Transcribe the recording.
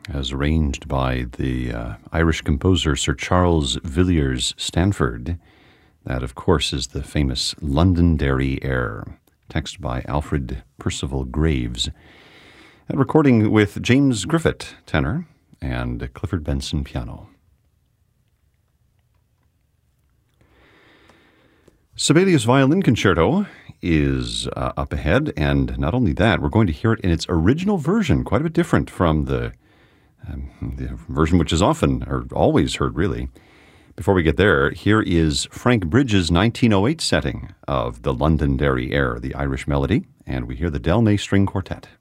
as arranged by the Irish composer Sir Charles Villiers Stanford. That, of course, is the famous Londonderry air, text by Alfred Percival Graves. And recording with James Griffith, tenor, and Clifford Benson, piano. Sibelius Violin Concerto is up ahead, and not only that, we're going to hear it in its original version, quite a bit different from the version which is often, or always heard, really. Before we get there, here is Frank Bridges' 1908 setting of the Londonderry air, the Irish melody, and we hear the Delnay String Quartet.